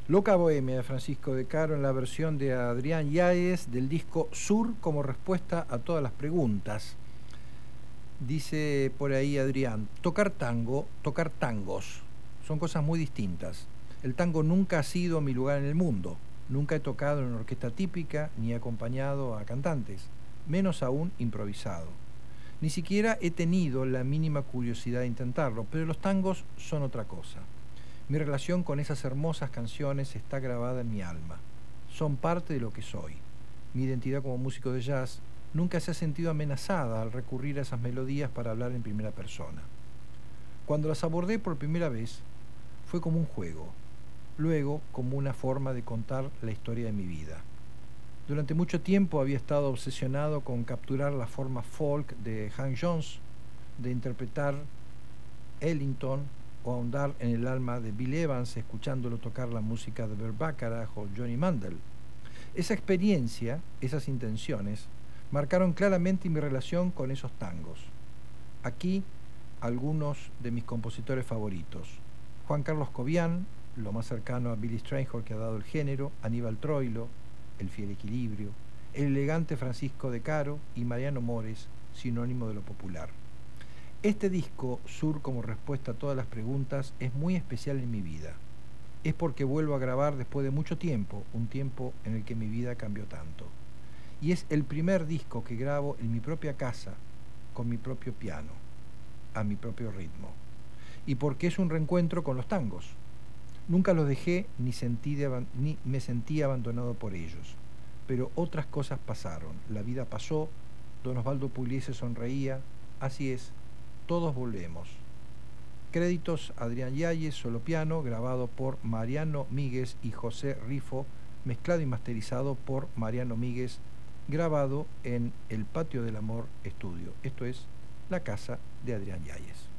Loca Bohemia de Francisco de Caro en la versión de Adrián Yáez del disco Sur como respuesta a todas las preguntas. Dice por ahí Adrián, tocar tango, tocar tangos, son cosas muy distintas. El tango nunca ha sido mi lugar en el mundo. Nunca he tocado en una orquesta típica ni he acompañado a cantantes, menos aún improvisado. Ni siquiera he tenido la mínima curiosidad de intentarlo, pero los tangos son otra cosa. Mi relación con esas hermosas canciones está grabada en mi alma. Son parte de lo que soy. Mi identidad como músico de jazz nunca se ha sentido amenazada al recurrir a esas melodías para hablar en primera persona. Cuando las abordé por primera vez, fue como un juego, luego como una forma de contar la historia de mi vida. Durante mucho tiempo había estado obsesionado con capturar la forma folk de Hank Jones, de interpretar Ellington o ahondar en el alma de Bill Evans escuchándolo tocar la música de Burt Bacharach o Johnny Mandel. Esa experiencia, esas intenciones, marcaron claramente mi relación con esos tangos. Aquí algunos de mis compositores favoritos. Juan Carlos Cobian, lo más cercano a Billy Strayhorn que ha dado el género, Aníbal Troilo, El fiel equilibrio, el elegante Francisco de Caro y Mariano Mores, sinónimo de lo popular. Este disco, Sur como respuesta a todas las preguntas, es muy especial en mi vida. Es porque vuelvo a grabar después de mucho tiempo, un tiempo en el que mi vida cambió tanto. Y es el primer disco que grabo en mi propia casa, con mi propio piano, a mi propio ritmo. Y porque es un reencuentro con los tangos. Nunca los dejé ni me sentí abandonado por ellos. Pero otras cosas pasaron. La vida pasó, don Osvaldo Pugliese sonreía, así es, todos volvemos. Créditos Adrián Yáez, solo piano, grabado por Mariano Míguez y José Rifo, mezclado y masterizado por Mariano Míguez, grabado en el Patio del Amor Estudio. Esto es la casa de Adrián Yáez.